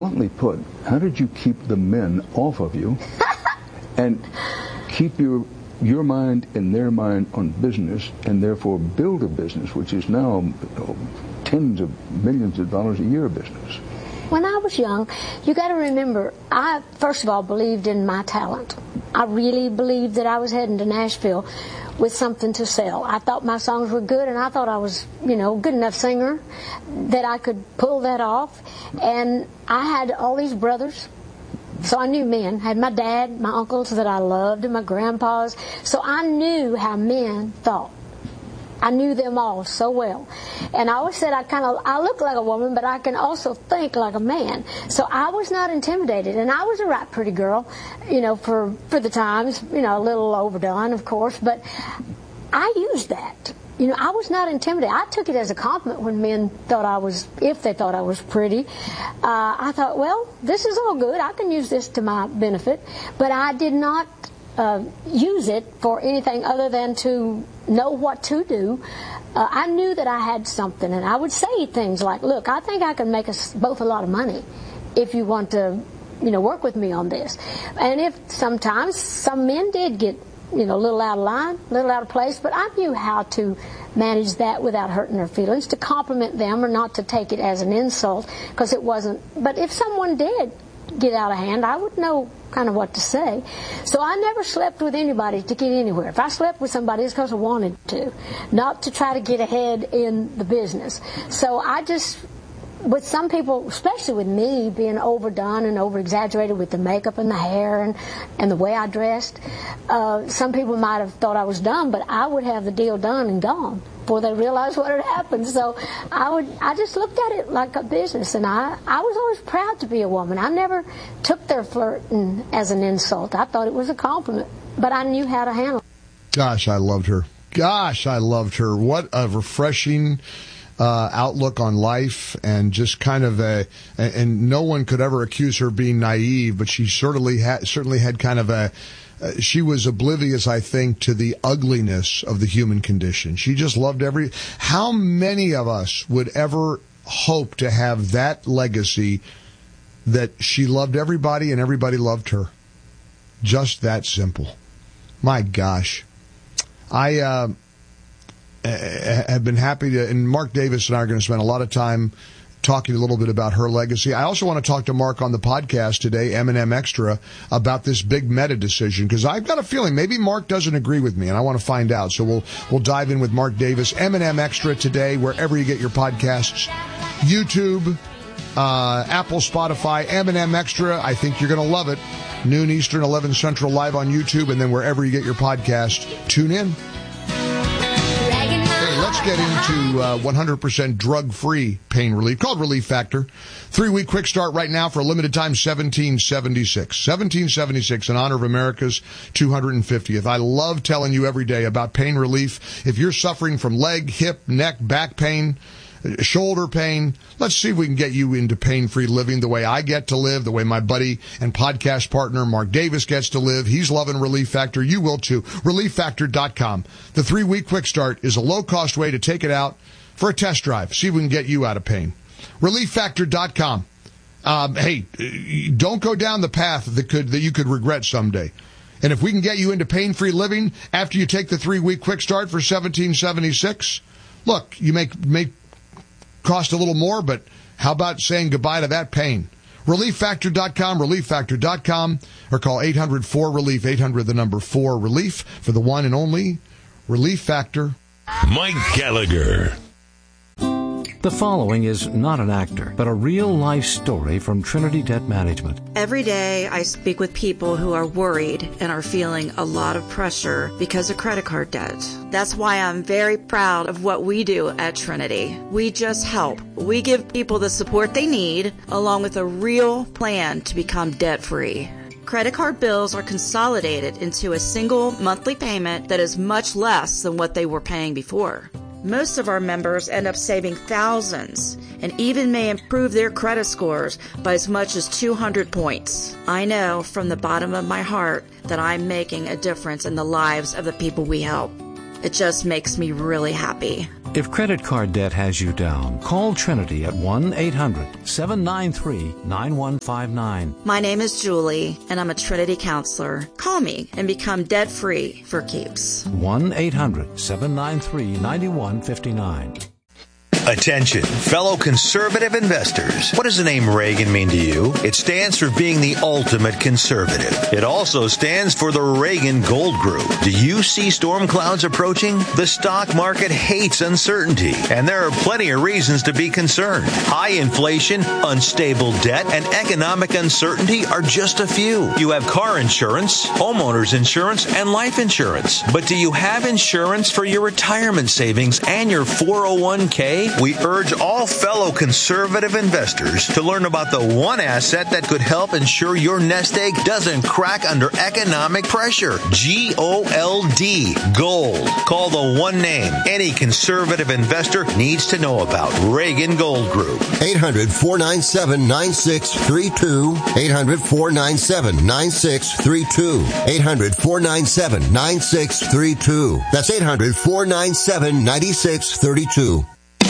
Bluntly put, how did you keep the men off of you and keep your mind and their mind on business, and therefore build a business which is now tens of millions of dollars a year business? When I was young, you got to remember, I first of all believed in my talent. I really believed that I was heading to Nashville with something to sell. I thought my songs were good, and I thought I was, good enough singer that I could pull that off. And I had all these brothers, so I knew men. I had my dad, my uncles that I loved, and my grandpas. So I knew how men thought. I knew them all so well. And I always said I look like a woman, but I can also think like a man. So I was not intimidated. And I was a right pretty girl, for the times, a little overdone, of course. But I used that. I was not intimidated. I took it as a compliment when men thought if they thought I was pretty. I thought, well, this is all good. I can use this to my benefit. But I did not use it for anything other than to know what to do. I knew that I had something, and I would say things like, look, I think I can make us both a lot of money if you want to, work with me on this. And if sometimes some men did get, a little out of line, a little out of place, but I knew how to manage that without hurting their feelings, to compliment them or not to take it as an insult, because it wasn't. But if someone did get out of hand, I would know kind of what to say. So I never slept with anybody to get anywhere. If I slept with somebody, it's because I wanted to, not to try to get ahead in the business. So I just, with some people, especially with me being overdone and over-exaggerated with the makeup and the hair and the way I dressed, some people might have thought I was dumb, but I would have the deal done and gone before they realized what had happened. So I just looked at it like a business, and I was always proud to be a woman. I never took their flirting as an insult. I thought it was a compliment, but I knew how to handle it. Gosh, I loved her. What a refreshing outlook on life, and just kind of and no one could ever accuse her being naive, but she certainly had kind of she was oblivious, I think, to the ugliness of the human condition. She just loved how many of us would ever hope to have that legacy, that she loved everybody and everybody loved her? Just that simple. My gosh. I have been happy to, and Mark Davis and I are going to spend a lot of time talking a little bit about her legacy. I also want to talk to Mark on the podcast today, M&M Extra, about this big Meta decision, because I've got a feeling maybe Mark doesn't agree with me, and I want to find out. So we'll dive in with Mark Davis. M&M Extra today, wherever you get your podcasts, YouTube, Apple, Spotify, M&M Extra. I think you're going to love it. Noon Eastern, 11 Central, live on YouTube, and then wherever you get your podcast, tune in. Let's get into 100% drug-free pain relief, called Relief Factor. 3-week quick start right now for a limited time, $17.76. $17.76 in honor of America's 250th. I love telling you every day about pain relief. If you're suffering from leg, hip, neck, back pain, shoulder pain, let's see if we can get you into pain-free living the way I get to live, the way my buddy and podcast partner Mark Davis gets to live. He's loving Relief Factor. You will too. ReliefFactor.com. The 3-week quick start is a low-cost way to take it out for a test drive. See if we can get you out of pain. ReliefFactor.com. Hey, don't go down the path that you could regret someday. And if we can get you into pain-free living after you take the 3-week quick start for $17.76, look, you may cost a little more, but how about saying goodbye to that pain? ReliefFactor.com, ReliefFactor.com, or call 800-4-RELIEF, 800-4-RELIEF for the one and only Relief Factor. Mike Gallagher. The following is not an actor, but a real-life story from Trinity Debt Management. Every day I speak with people who are worried and are feeling a lot of pressure because of credit card debt. That's why I'm very proud of what we do at Trinity. We just help. We give people the support they need, along with a real plan to become debt-free. Credit card bills are consolidated into a single monthly payment that is much less than what they were paying before. Most of our members end up saving thousands and even may improve their credit scores by as much as 200 points. I know from the bottom of my heart that I'm making a difference in the lives of the people we help. It just makes me really happy. If credit card debt has you down, call Trinity at 1-800-793-9159. My name is Julie, and I'm a Trinity counselor. Call me and become debt-free for keeps. 1-800-793-9159. Attention, fellow conservative investors. What does the name Reagan mean to you? It stands for being the ultimate conservative. It also stands for the Reagan Gold Group. Do you see storm clouds approaching? The stock market hates uncertainty, and there are plenty of reasons to be concerned. High inflation, unstable debt, and economic uncertainty are just a few. You have car insurance, homeowners insurance, and life insurance. But do you have insurance for your retirement savings and your 401k? We urge all fellow conservative investors to learn about the one asset that could help ensure your nest egg doesn't crack under economic pressure. G-O-L-D. Gold. Call the one name any conservative investor needs to know about. Reagan Gold Group. 800-497-9632. 800-497-9632. 800-497-9632. That's 800-497-9632.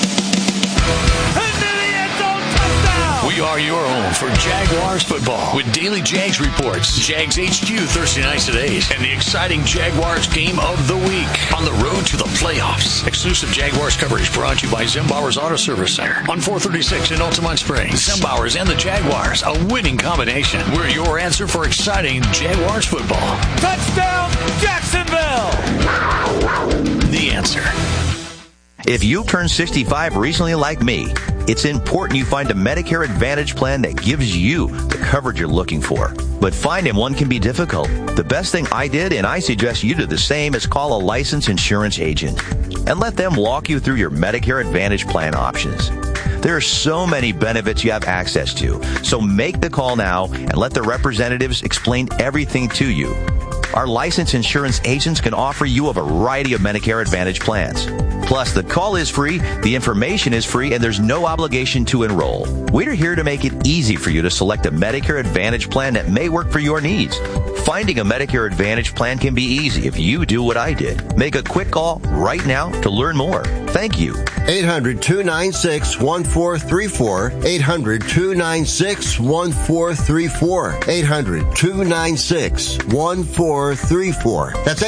We are your home for Jaguars football with daily Jags reports, Jags HQ Thursday nights at 8, and the exciting Jaguars game of the week on the road to the playoffs. Exclusive Jaguars coverage brought to you by Zembauer's Auto Service Center on 436 in Altamont Springs. Zembauer's and the Jaguars, a winning combination. We're your answer for exciting Jaguars football. Touchdown, Jacksonville! The answer. If you turned 65 recently like me, it's important you find a Medicare Advantage plan that gives you the coverage you're looking for. But finding one can be difficult. The best thing I did, and I suggest you do the same, is call a licensed insurance agent and let them walk you through your Medicare Advantage plan options. There are so many benefits you have access to, so make the call now and let the representatives explain everything to you. Our licensed insurance agents can offer you a variety of Medicare Advantage plans. Plus, the call is free, the information is free, and there's no obligation to enroll. We're here to make it easy for you to select a Medicare Advantage plan that may work for your needs. Finding a Medicare Advantage plan can be easy if you do what I did. Make a quick call right now to learn more. Thank you. 800-296-1434. 800-296-1434. 800-296-1434. That's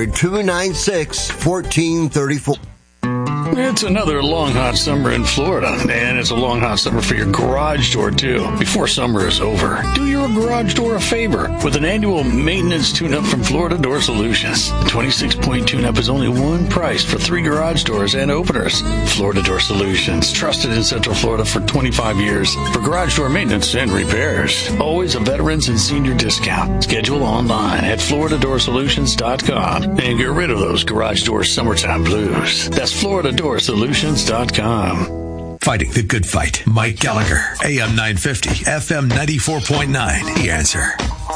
800-296-1434. It's another long, hot summer in Florida, and it's a long, hot summer for your garage door, too. Before summer is over, do your garage door a favor with an annual maintenance tune-up from Florida Door Solutions. The 26-point tune-up is only one price for 3 garage doors and openers. Florida Door Solutions, trusted in Central Florida for 25 years for garage door maintenance and repairs. Always a veterans and senior discount. Schedule online at FloridaDoorSolutions.com and get rid of those garage door summertime blues. That's FloridaDoorSolutions.com. Fighting the good fight. Mike Gallagher, AM 950, FM 94.9. The answer.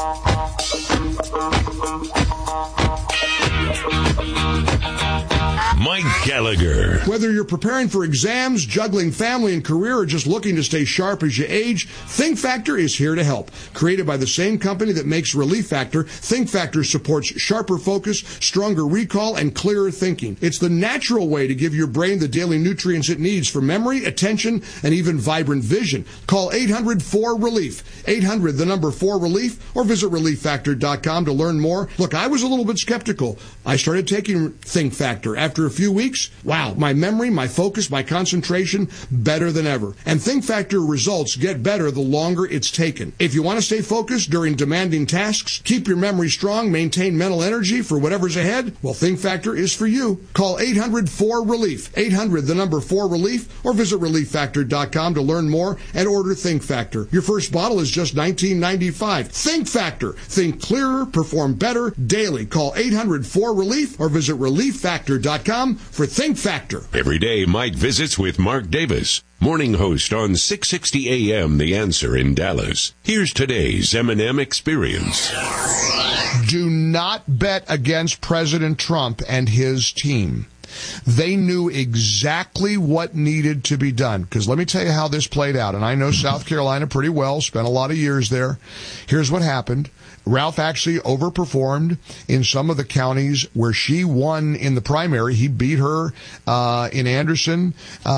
Mike Gallagher. Whether you're preparing for exams, juggling family and career, or just looking to stay sharp as you age, Think Factor is here to help. Created by the same company that makes Relief Factor, Think Factor supports sharper focus, stronger recall, and clearer thinking. It's the natural way to give your brain the daily nutrients it needs for memory, attention, and even vibrant vision. Call 800-4RELIEF. 800, the number 4RELIEF, or visit ReliefFactor.com to learn more. Look, I was a little bit skeptical. I started taking Think Factor. After a few weeks, wow, my memory, my focus, my concentration, better than ever. And Think Factor results get better the longer it's taken. If you want to stay focused during demanding tasks, keep your memory strong, maintain mental energy for whatever's ahead, well, Think Factor is for you. Call 800-4RELIEF. 800, the number 4RELIEF, or visit ReliefFactor.com to learn more and order Think Factor. Your first bottle is just $19.95. Think Factor. Think clearer, perform better daily. Call 800-4RELIEF or visit ReliefFactor.com for Think Factor. Every day, Mike visits with Mark Davis, morning host on 660 AM The Answer in Dallas. Here's today's M&M Experience. Do not bet against President Trump and his team. They knew exactly what needed to be done. Because let me tell you how this played out. And I know South Carolina pretty well, spent a lot of years there. Here's what happened. Ralph actually overperformed in some of the counties where she won in the primary. He beat her in Anderson,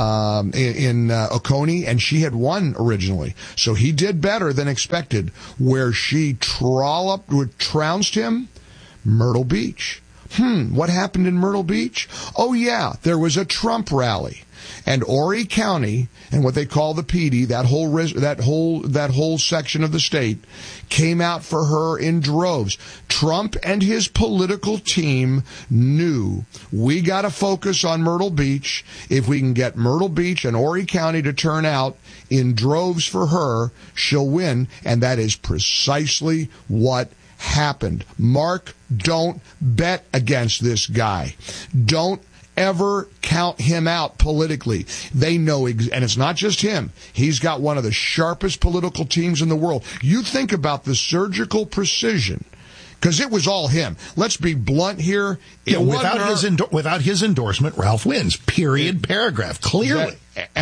in Oconee, and she had won originally. So he did better than expected. Where she trounced him, Myrtle Beach. What happened in Myrtle Beach? Oh, yeah, there was a Trump rally. And Horry County and what they call the PD, that whole section of the state, came out for her in droves. Trump and his political team knew we got to focus on Myrtle Beach. If we can get Myrtle Beach and Horry County to turn out in droves for her, she'll win. And that is precisely what happened. Mark, don't bet against this guy. Don't ever count him out politically. They know, and it's not just him. He's got one of the sharpest political teams in the world. You think about the surgical precision, because it was all him. Let's be blunt here. Without his endorsement, Ralph wins. Period. Paragraph. Clearly.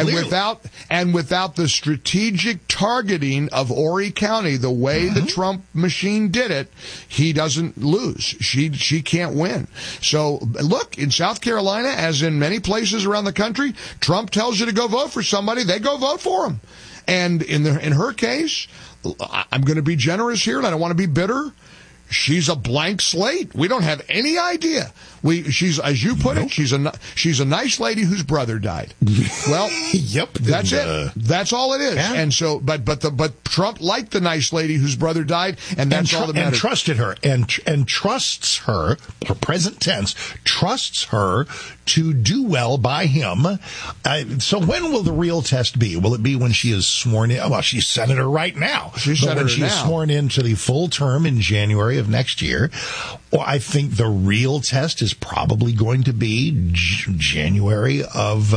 Without the strategic targeting of Horry County, the way the Trump machine did it, he doesn't lose. She can't win. So look, in South Carolina, as in many places around the country, Trump tells you to go vote for somebody, they go vote for him. And in her case, I'm going to be generous here, and I don't want to be bitter. She's a blank slate. We don't have any idea. She's, as you put it, she's a nice lady whose brother died. Well, yep. That's it. That's all it is. Yeah. And so, but Trump liked the nice lady whose brother died, and that's all that matters. And trusted her, and trusts her, present tense, trusts her to do well by him. So when will the real test be? Will it be when she is sworn in? Well, she's senator right now. When she is sworn into the full term in January of next year. Well, I think the real test is probably going to be January of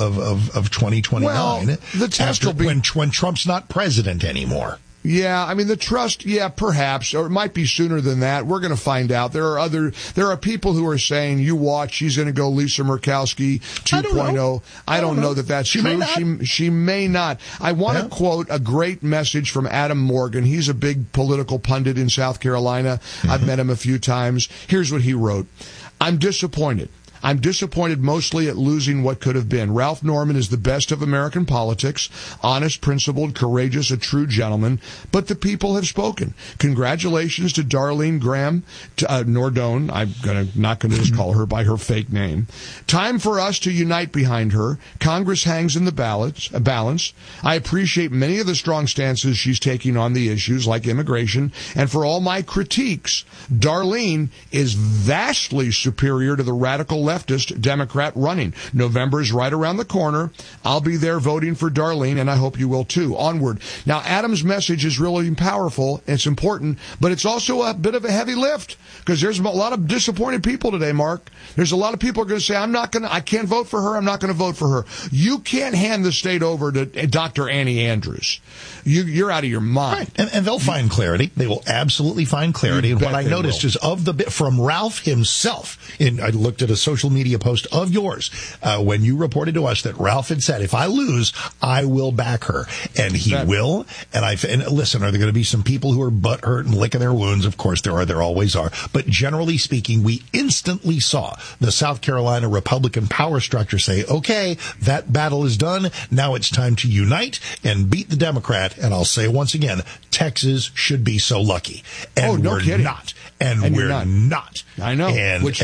2029. Well, the test will be when Trump's not president anymore. Yeah, I mean, the trust, yeah, perhaps, or it might be sooner than that. We're going to find out. There are people who are saying, you watch, she's going to go Lisa Murkowski 2.0. I don't know that that's true. She may not. I want to quote a great message from Adam Morgan. He's a big political pundit in South Carolina. I've met him a few times. Here's what he wrote. I'm disappointed. I'm disappointed mostly at losing what could have been. Ralph Norman is the best of American politics, honest, principled, courageous, a true gentleman, but the people have spoken. Congratulations to Darlene Graham, Nordone. I'm not going to just call her by her fake name. Time for us to unite behind her. Congress hangs in the balance. I appreciate many of the strong stances she's taking on the issues like immigration, and for all my critiques, Darlene is vastly superior to the radical leftist Democrat running. November is right around the corner. I'll be there voting for Darlene, and I hope you will too. Onward. Now, Adam's message is really powerful. It's important, but it's also a bit of a heavy lift because there's a lot of disappointed people today, Mark. There's a lot of people who are going to say, I can't vote for her. I'm not going to vote for her. You can't hand the state over to Dr. Annie Andrews. You're out of your mind. Right. And they'll find clarity. They will absolutely find clarity. And what I noticed is from Ralph himself, I looked at a social media post of yours when you reported to us that Ralph had said, if I lose, I will back her. And he will. And listen, are there going to be some people who are butthurt and licking their wounds? Of course there are. There always are. But generally speaking, we instantly saw the South Carolina Republican power structure say, okay, that battle is done. Now it's time to unite and beat the Democrat. And I'll say once again, Texas should be so lucky. And we're not. And we're not. I know. Which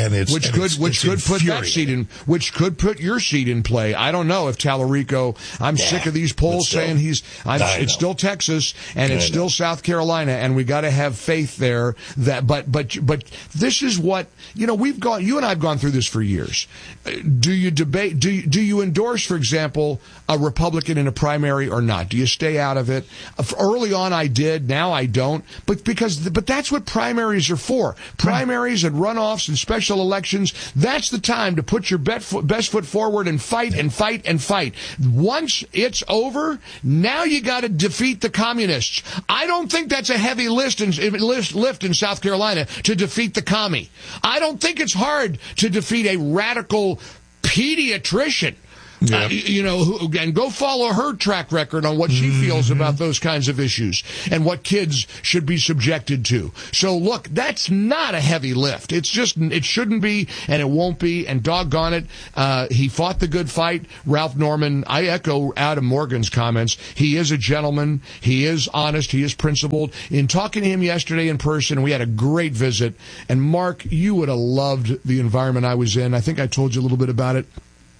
could put your seat in play. I don't know if Tallarico, I'm sick of these polls saying it's still Texas and it's still South Carolina, and we got to have faith there but this is what, you and I've gone through this for years. Do you debate, do you endorse, for example, a Republican in a primary or not? Do you stay out of it? Early on I did, now I don't. But that's what primaries are for. Primaries and runoffs and special elections, that's the time to put your best foot forward and fight and fight and fight. Once it's over, now you got to defeat the communists. I don't think that's a heavy lift in South Carolina to defeat the commie. I don't think it's hard to defeat a radical pediatrician. Yeah. And go follow her track record on what she feels about those kinds of issues and what kids should be subjected to. So look, that's not a heavy lift. It shouldn't be, and it won't be, and doggone it, he fought the good fight. Ralph Norman, I echo Adam Morgan's comments. He is a gentleman. He is honest. He is principled. In talking to him yesterday in person, we had a great visit. And Mark, you would have loved the environment I was in. I think I told you a little bit about it.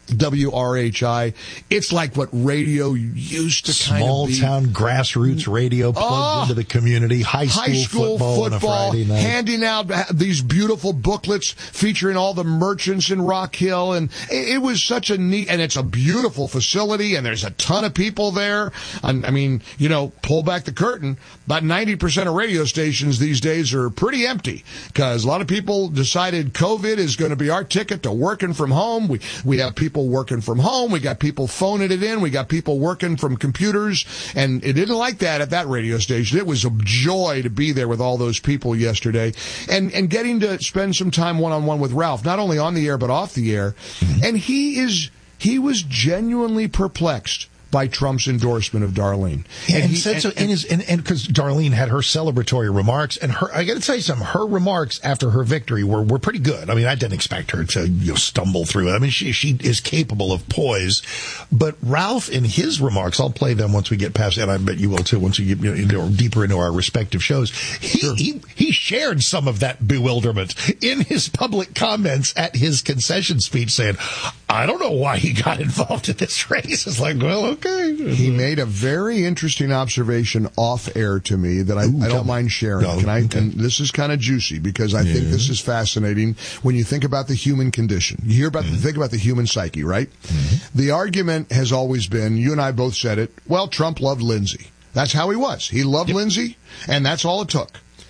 WRHI. It's like what radio used to kind of be. Small town grassroots radio plugged into the community. High school football on a Friday night. Handing out these beautiful booklets featuring all the merchants in Rock Hill. And it was such a neat, and it's a beautiful facility, and there's a ton of people there. I mean, pull back the curtain. About 90% of radio stations these days are pretty empty because a lot of people decided COVID is going to be our ticket to working from home. We have people working from home. We got people phoning it in. We got people working from computers. And it didn't like that at that radio station. It was a joy to be there with all those people yesterday and getting to spend some time one-on-one with Ralph, not only on the air but off the air. And he was genuinely perplexed by Trump's endorsement of Darlene. And because Darlene had her celebratory remarks, and I got to tell you something, her remarks after her victory were pretty good. I mean, I didn't expect her to stumble through it. I mean, she is capable of poise. But Ralph, in his remarks, I'll play them once we get past that. I bet you will too, once we get deeper into our respective shows. He shared some of that bewilderment in his public comments at his concession speech, saying, I don't know why he got involved in this race. It's like, well, okay. He made a very interesting observation off air to me that I don't mind sharing. And this is kind of juicy because I think this is fascinating when you think about the human condition. You hear about think about the human psyche, right? The argument has always been, you and I both said it, well, Trump loved Lindsey. That's how he was. He loved Lindsey, and that's all it took.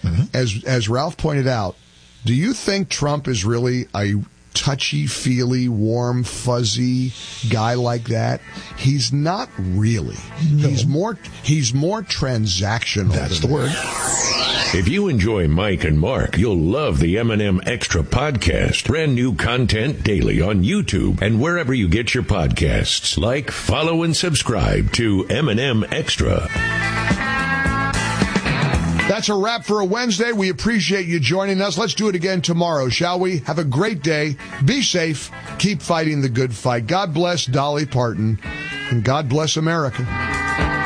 As Ralph pointed out, do you think Trump is really a touchy-feely, warm, fuzzy guy like that? He's not really. No. He's more transactional. That's the word. If you enjoy Mike and Mark, you'll love the M&M Extra podcast. Brand new content daily on YouTube and wherever you get your podcasts. Like, follow, and subscribe to M&M Extra. That's a wrap for a Wednesday. We appreciate you joining us. Let's do it again tomorrow, shall we? Have a great day. Be safe. Keep fighting the good fight. God bless Dolly Parton, and God bless America.